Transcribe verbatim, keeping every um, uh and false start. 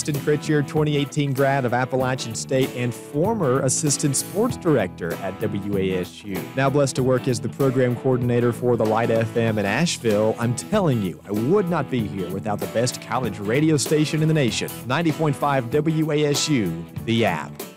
Ashton Critcher, twenty eighteen grad of Appalachian State and former assistant sports director at W A S U. Now blessed to work as the program coordinator for the Light F M in Asheville, I'm telling you, I would not be here without the best college radio station in the nation. ninety point five W A S U, The App.